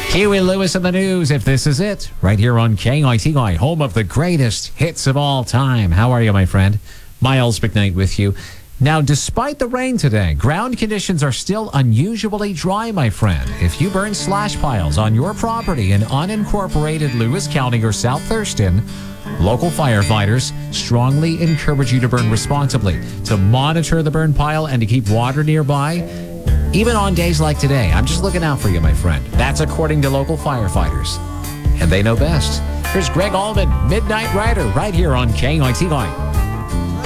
Huey Lewis in the news, if this is it, right here on KITY, home of the greatest hits of all time. How are you, my friend? Miles McKnight with you. Now, despite the rain today, ground conditions are still unusually dry, my friend. If you burn slash piles on your property in unincorporated Lewis County or South Thurston, local firefighters strongly encourage you to burn responsibly, to monitor the burn pile and to keep water nearby, even on days like today. I'm just looking out for you, my friend. That's according to local firefighters. And they know best. Here's Greg Allman, Midnight Rider, right here on KITY.